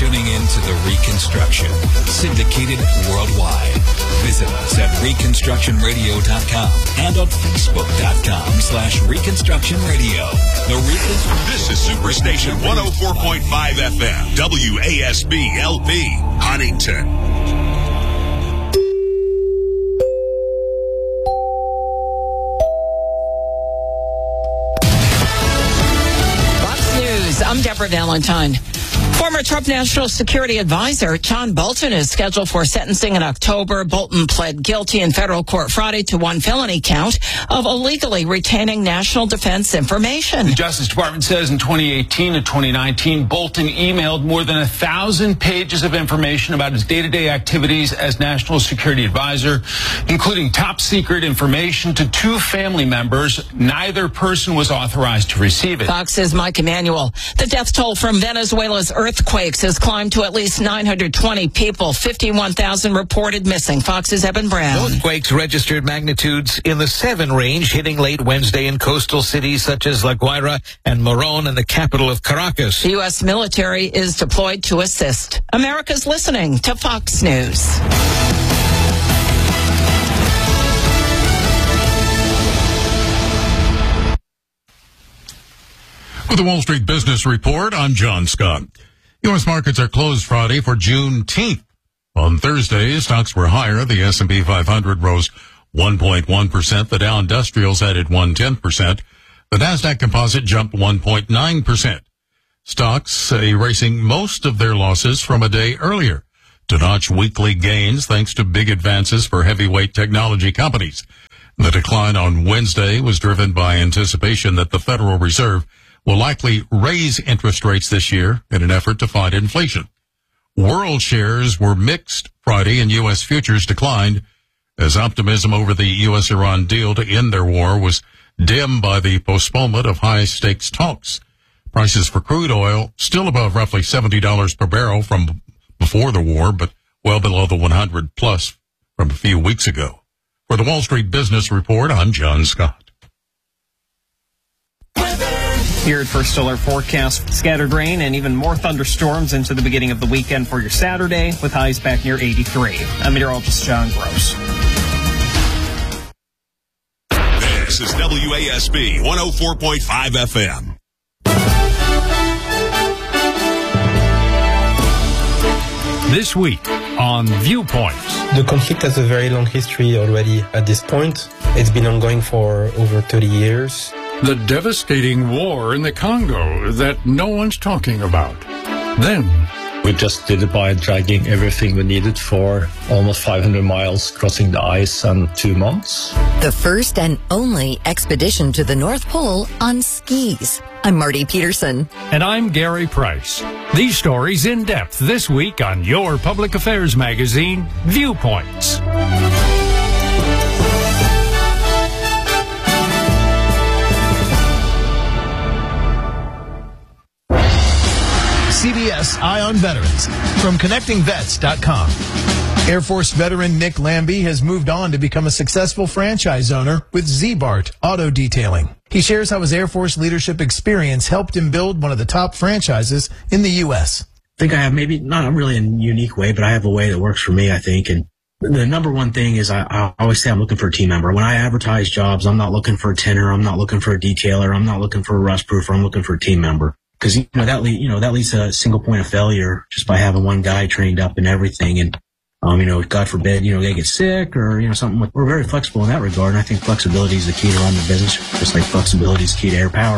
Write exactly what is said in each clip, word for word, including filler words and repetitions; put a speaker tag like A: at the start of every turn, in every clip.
A: tuning in to The Reconstruction, syndicated worldwide. Visit us at reconstruction radio dot com and on facebook dot com slash reconstruction radio. The Reconstruction.
B: This is Superstation one oh four point five F M, W A S B L P, Huntington.
C: Fox News, I'm Deborah Valentine. Former Trump National Security Advisor John Bolton is scheduled for sentencing in October. Bolton pled guilty in federal court Friday to one felony count of illegally retaining national defense information.
D: The Justice Department says in twenty eighteen to twenty nineteen, Bolton emailed more than a thousand pages of information about his day-to-day activities as National Security Advisor, including top secret information to two family members. Neither person was authorized to receive it.
C: Fox's Mike Emanuel. The death toll from Venezuela's earthquakes has climbed to at least nine hundred twenty people, fifty-one thousand reported missing. Fox's Evan Brown.
E: Earthquakes registered magnitudes in the seven range, hitting late Wednesday in coastal cities such as La Guaira and Morón and the capital of Caracas.
C: The U S military is deployed to assist. America's listening to Fox News.
F: With the Wall Street Business Report, I'm John Scott. U S markets are closed Friday for Juneteenth. On Thursday, stocks were higher. The S and P five hundred rose one point one percent. The Dow Industrials added one tenth percent. The Nasdaq Composite jumped one point nine percent. Stocks erasing most of their losses from a day earlier to notch weekly gains thanks to big advances for heavyweight technology companies. The decline on Wednesday was driven by anticipation that the Federal Reserve will likely raise interest rates this year in an effort to fight inflation. World shares were mixed Friday, and U S futures declined as optimism over the U S Iran deal to end their war was dimmed by the postponement of high-stakes talks. Prices for crude oil still above roughly seventy dollars per barrel from before the war, but well below the one hundred plus from a few weeks ago. For the Wall Street Business Report, I'm John Scott.
G: Here at First Alert Forecast, scattered rain and even more thunderstorms into the beginning of the weekend for your Saturday, with highs back near eighty-three. I'm meteorologist John Gross.
B: This is W A S B one oh four point five F M.
H: This week on Viewpoints.
I: The conflict has a very long history already at this point. It's been ongoing for over thirty years.
H: The devastating war in the Congo that no one's talking about. Then,
J: we just did it by dragging everything we needed for almost five hundred miles, crossing the ice in two months.
K: The first and only expedition to the North Pole on skis. I'm Marty Peterson.
H: And I'm Gary Price. These stories in depth this week on your public affairs magazine, Viewpoints.
L: C B S Eye on Veterans from connecting vets dot com. Air Force veteran Nick Lambie has moved on to become a successful franchise owner with Z-Bart Auto Detailing. He shares how his Air Force leadership experience helped him build one of the top franchises in the U S.
M: I think I have maybe not really a unique way, but I have a way that works for me, I think. And the number one thing is I, I always say I'm looking for a team member. When I advertise jobs, I'm not looking for a tenor. I'm not looking for a detailer. I'm not looking for a rust proofer. I'm looking for a team member. Because, you know, that, le- you know, that leads to a single point of failure just by having one guy trained up in everything. And, um, you know, God forbid, you know, they get sick or, you know, something. With, we're very flexible in that regard. And I think flexibility is the key to run the business, just like flexibility is the key to air power.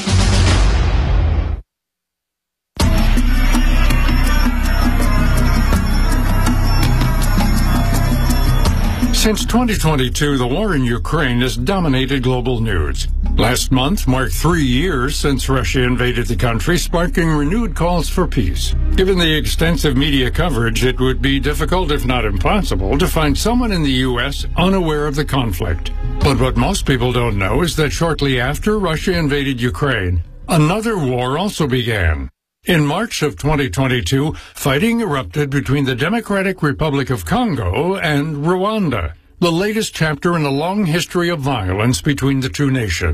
H: Since twenty twenty-two, the war in Ukraine has dominated global news. Last month marked three years since Russia invaded the country, sparking renewed calls for peace. Given the extensive media coverage, it would be difficult, if not impossible, to find someone in the U S unaware of the conflict. But what most people don't know is that shortly after Russia invaded Ukraine, another war also began. In March of twenty twenty-two, fighting erupted between the Democratic Republic of Congo and Rwanda, the latest chapter in a long history of violence between the two nations.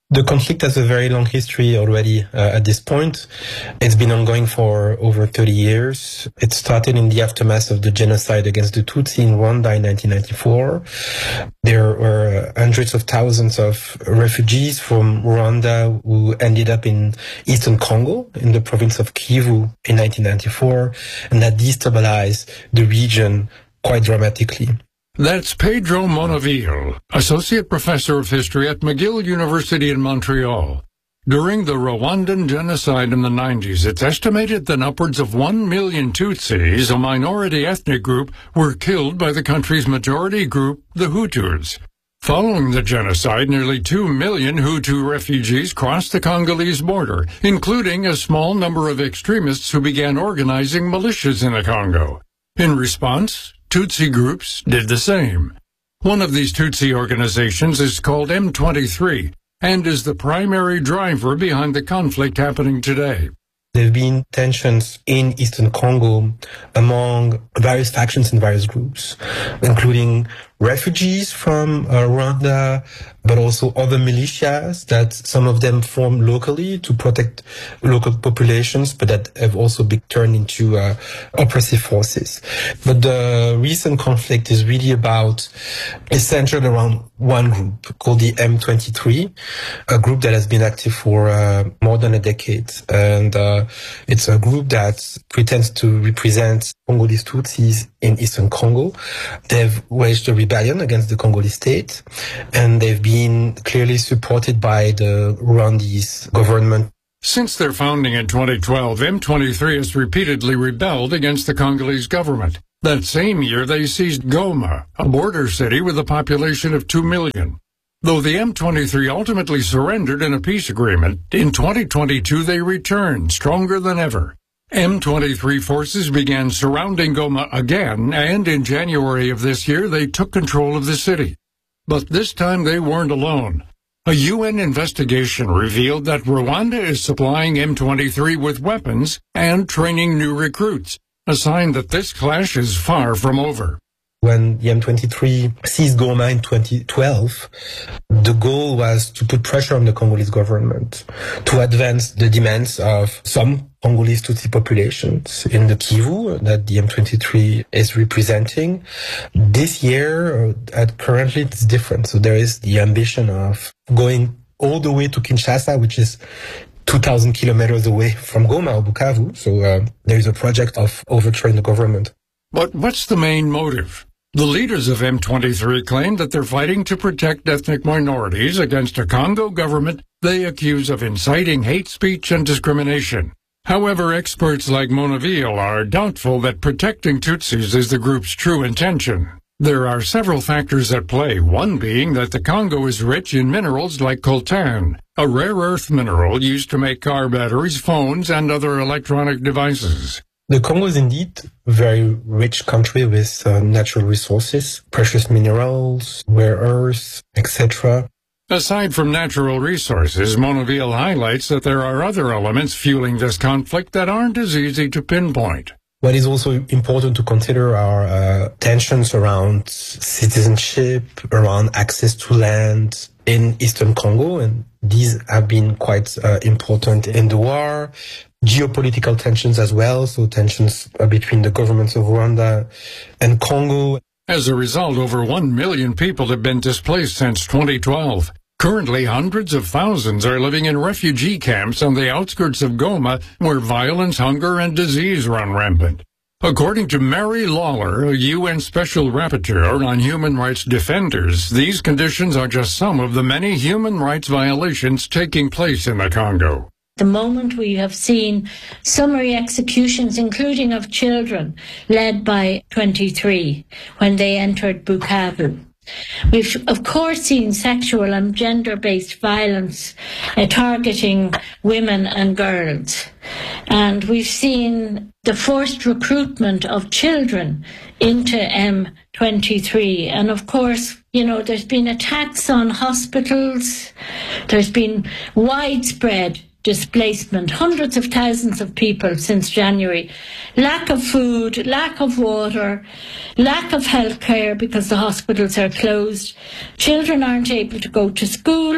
I: The conflict has a very long history already uh, at this point. It's been ongoing for over thirty years. It started in the aftermath of the genocide against the Tutsi in Rwanda in nineteen ninety-four. There were hundreds of thousands of refugees from Rwanda who ended up in eastern Congo, in the province of Kivu in nineteen ninety-four, and that destabilized the region quite dramatically.
H: That's Pedro Monaville, Associate Professor of History at McGill University in Montreal. During the Rwandan genocide in the nineties, it's estimated that upwards of one million Tutsis, a minority ethnic group, were killed by the country's majority group, the Hutus. Following the genocide, nearly two million Hutu refugees crossed the Congolese border, including a small number of extremists who began organizing militias in the Congo. In response, Tutsi groups did the same. One of these Tutsi organizations is called M twenty-three and is the primary driver behind the conflict happening today.
I: There have been tensions in eastern Congo among various factions and various groups, including refugees from uh, Rwanda, but also other militias that some of them form locally to protect local populations, but that have also been turned into uh, oppressive forces. But the recent conflict is really about, is centered around one group called the M twenty-three, a group that has been active for uh, more than a decade. And uh, it's a group that pretends to represent Congolese Tutsis in eastern Congo. They've waged a rebellion against the Congolese state, and they've been clearly supported by the Rwandese government.
H: Since their founding in twenty twelve, M twenty-three has repeatedly rebelled against the Congolese government. That same year, they seized Goma, a border city with a population of two million. Though the M twenty-three ultimately surrendered in a peace agreement, in twenty twenty-two they returned, stronger than ever. M twenty-three forces began surrounding Goma again, and in January of this year they took control of the city. But this time they weren't alone. A U N investigation revealed that Rwanda is supplying M twenty-three with weapons and training new recruits, a sign that this clash is far from over.
I: When the M twenty-three seized Goma in twenty twelve, the goal was to put pressure on the Congolese government to advance the demands of some Congolese Tutsi populations in the Kivu that the M twenty-three is representing. This year, at currently, it's different. So there is the ambition of going all the way to Kinshasa, which is two thousand kilometers away from Goma or Bukavu. So uh, there is a project of overthrowing the government.
H: But what's the main motive? The leaders of M twenty-three claim that they're fighting to protect ethnic minorities against a Congo government they accuse of inciting hate speech and discrimination. However, experts like Monaville are doubtful that protecting Tutsis is the group's true intention. There are several factors at play, one being that the Congo is rich in minerals like coltan, a rare earth mineral used to make car batteries, phones, and other electronic devices.
I: The Congo is indeed a very rich country with uh, natural resources, precious minerals, rare earths, et cetera.
H: Aside from natural resources, Monaville highlights that there are other elements fueling this conflict that aren't as easy to pinpoint.
I: What is also important to consider are uh, tensions around citizenship, around access to land in eastern Congo, and these have been quite uh, important in the war. Geopolitical tensions as well, so tensions between the governments of Rwanda and Congo.
H: As a result, over one million people have been displaced since twenty twelve. Currently, hundreds of thousands are living in refugee camps on the outskirts of Goma, where violence, hunger, and disease run rampant. According to Mary Lawler, a U N Special Rapporteur on Human Rights Defenders, these conditions are just some of the many human rights violations taking place in the Congo.
N: The moment we have seen summary executions, including of children, led by twenty-three when they entered Bukavu. We've, of course, seen sexual and gender-based violence uh, targeting women and girls. And we've seen the forced recruitment of children into M twenty-three. And, of course, you know, there's been attacks on hospitals. There's been widespread displacement, hundreds of thousands of people since January. Lack of food, lack of water, lack of health care because the hospitals are closed. Children aren't able to go to school.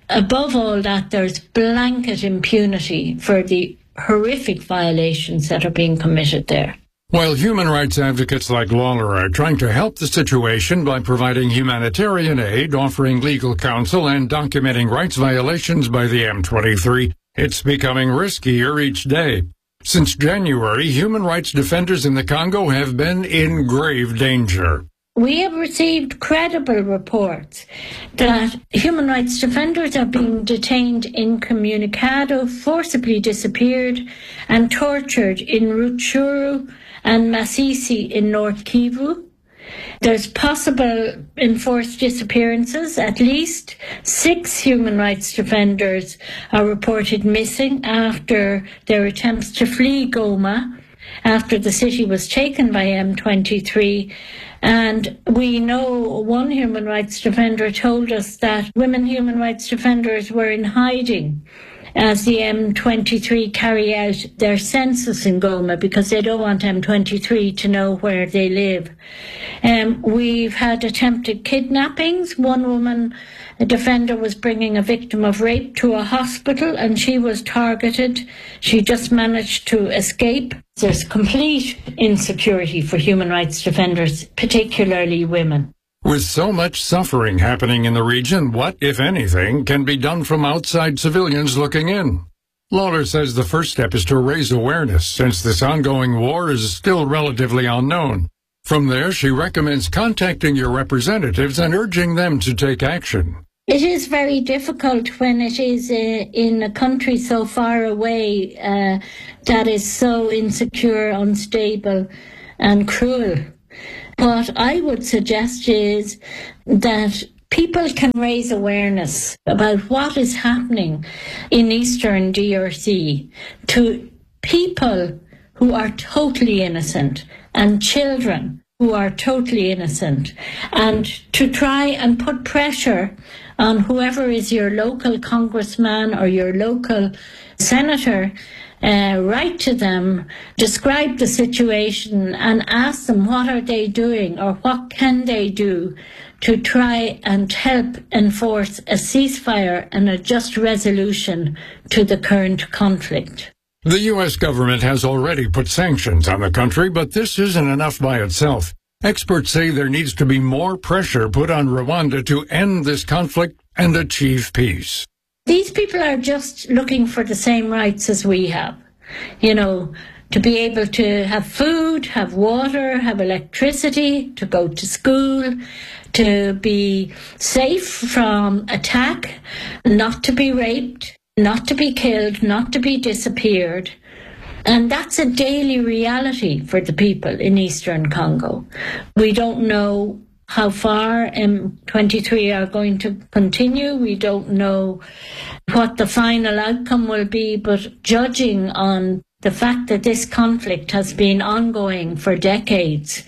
N: above all that, there's blanket impunity for the horrific violations that are being committed there.
H: While human rights advocates like Lawler are trying to help the situation by providing humanitarian aid, offering legal counsel, and documenting rights violations by the M twenty-three, it's becoming riskier each day. Since January, human rights defenders in the Congo have been in grave danger.
N: We have received credible reports that human rights defenders are being detained in Communicado, forcibly disappeared, and tortured in Rutshuru and Masisi in North Kivu. There's possible enforced disappearances. At least six human rights defenders are reported missing after their attempts to flee Goma, after the city was taken by M twenty-three. And we know one human rights defender told us that women human rights defenders were in hiding as the M twenty-three carry out their census in Goma because they don't want M twenty-three to know where they live. Um, we've had attempted kidnappings. One woman, a defender, was bringing a victim of rape to a hospital and she was targeted. She just managed to escape. There's complete insecurity for human rights defenders, particularly women.
H: With so much suffering happening in the region, what, if anything, can be done from outside civilians looking in? Lawler says the first step is to raise awareness, since this ongoing war is still relatively unknown. From there, she recommends contacting your representatives and urging them to take action.
N: It is very difficult when it is uh, in a country so far away uh, that is so insecure, unstable, and cruel. What I would suggest is that people can raise awareness about what is happening in Eastern D R C to people who are totally innocent and children who are totally innocent, and to try and put pressure on whoever is your local congressman or your local senator. Uh, write to them, describe the situation, and ask them what are they doing or what can they do to try and help enforce a ceasefire and a just resolution to the current conflict.
H: The U S government has already put sanctions on the country, but this isn't enough by itself. Experts say there needs to be more pressure put on Rwanda to end this conflict and achieve peace.
N: These people are just looking for the same rights as we have, you know, to be able to have food, have water, have electricity, to go to school, to be safe from attack, not to be raped, not to be killed, not to be disappeared. And that's a daily reality for the people in Eastern Congo. We don't know how far M twenty-three are going to continue. We don't know what the final outcome will be, but judging on the fact that this conflict has been ongoing for decades,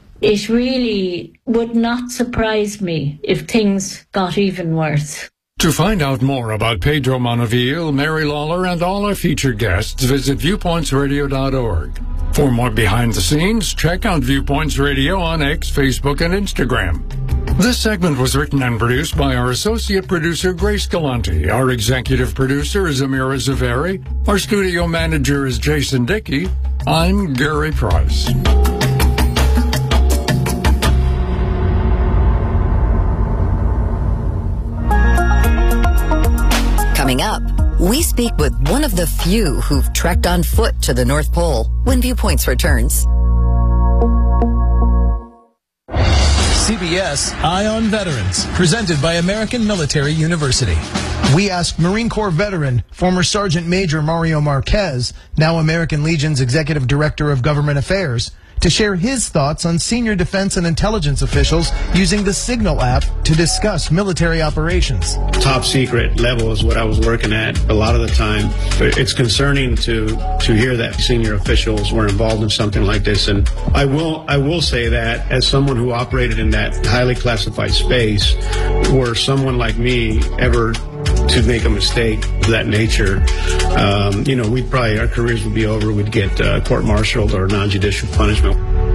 N: it really would not surprise me if things got even worse.
H: To find out more about Pedro Monaville, Mary Lawler, and all our featured guests, visit viewpoints radio dot org. For more behind the scenes, check out Viewpoints Radio on X, Facebook, and Instagram. This segment was written and produced by our associate producer, Grace Galante. Our executive producer is Amira Zaveri. Our studio manager is Jason Dickey. I'm Gary Price.
K: Coming up, we speak with one of the few who've trekked on foot to the North Pole when Viewpoints returns.
L: C B S Eye on Veterans, presented by American Military University. We asked Marine Corps veteran, former Sergeant Major Mario Marquez, now American Legion's Executive Director of Government Affairs, to share his thoughts on senior defense and intelligence officials using the Signal app to discuss military operations.
O: Top secret level is what I was working at a lot of the time. But it's concerning to to hear that senior officials were involved in something like this. And I will I will say that as someone who operated in that highly classified space, were someone like me ever to make a mistake of that nature, um, you know, we'd probably, our careers would be over. We'd get uh, court-martialed or non-judicial punishment.